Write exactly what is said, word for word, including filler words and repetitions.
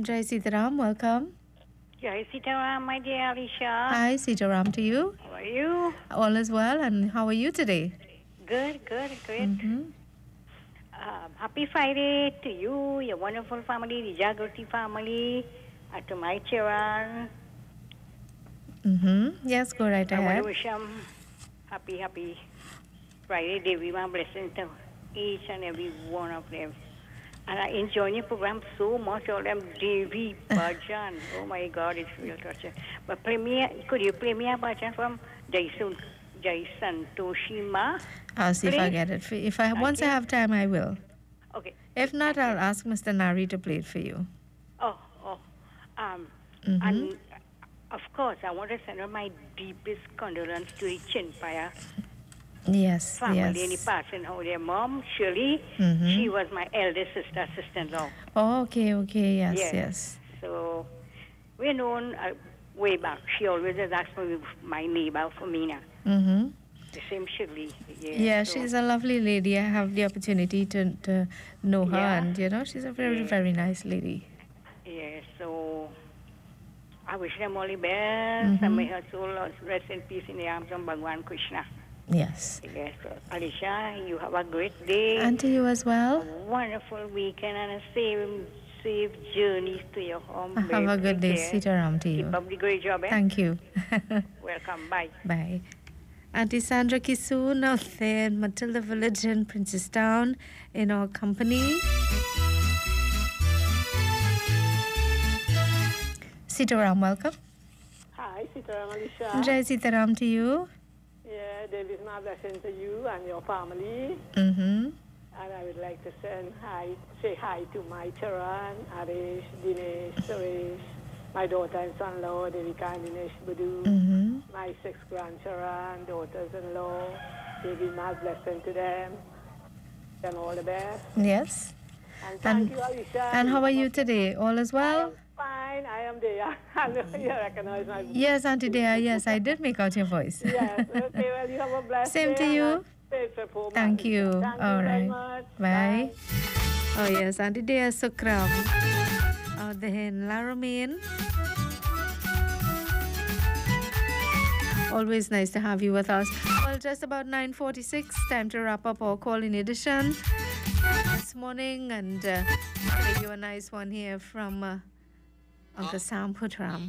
Jai Sitaram, welcome. Jai Sitaram, my dear Alicia. Hi, Sitaram to you. How are you? All is well, and how are you today? Good, good, great. Mm-hmm. Um, happy Friday to you, your wonderful family, the Jagrati family, and to my children. Mm-hmm. Yes, go right I want ahead. to wish them happy, happy Friday. Devi, my blessing to each and every one of them. And I enjoy your program so much. All them Devi Bhajan. Oh my God, it's real torture. But play me, could you play me a Bhajan from Jason, Jason Toshima? I'll see if I Please? get it. For If I Thank once I you. have time, I will. Okay. If not, I'll ask Mister Nari to play it for you. Oh, oh. Um, Mm-hmm. and of course, I want to send her my deepest condolence to the Chinpaya Yes, family yes. and the passing of their mom, Shirley. Mm-hmm. She was my eldest sister, sister-in-law. Oh, okay, okay, yes, Yes. yes. So we're known uh, way back. She always has asked me my neighbor for me now. Mm-hmm. The same Shirley. Yeah, Yeah, so, she's a lovely lady. I have the opportunity to, to know her, Yeah. and you know, she's a very, Yeah. very nice lady. Yeah, so I wish them all the best. Mhm. And may her soul rest in peace in the arms of Bhagwan Krishna. Yes. Yes, so, Alicia, you have a great day. And to you as a well. wonderful weekend and a safe, safe journeys to your home. Have a babe. good Take day. care. Sitaram to Keep you. up the great job, eh? Thank you. Welcome. Bye. Bye. Auntie Sandra Kisoon out there in Matilda Village in Princestown in our company. Sitaram, welcome. Hi, Sitaram Alicia. Jai Sitaram to you. Yeah, there is my blessing to you and your family. Mm-hmm. And I would like to send hi, say hi to my children, Arish, Dinesh, Suresh, my daughter and son-in-law, Devika and Dinesh Budu, Mm-hmm. my six grandchildren, daughters-in-law. Give me my blessing to them. And all the best. Yes. And thank And- you, Alicia. And how are you have a- today? All is I well? am fine. I am there. I know you recognize my voice. Yes, Auntie Dea. Yes, I did make out your voice. Yes. Okay, well, you have a blessed Same day to and you. a safe trip home, Thank Alicia. you. Thank All you very right. much. Bye. Oh, yes, Auntie Dea Sukram out there in Laramine. Always nice to have you with us. Well, just about nine forty-six, time to wrap up our call-in edition this morning, and uh, play you a nice one here from uh, Uncle Sam Putram.